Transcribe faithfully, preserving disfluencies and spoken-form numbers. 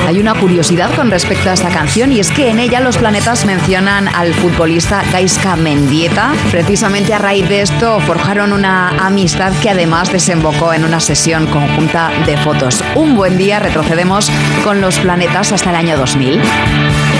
Hay una curiosidad con respecto a esta canción y es que en ella los Planetas mencionan al futbolista Gaizka Mendieta. Precisamente a raíz de esto forjaron una amistad que además desembocó en una sesión conjunta de fotos. Un buen día, retrocedemos con los Planetas hasta el año dos mil.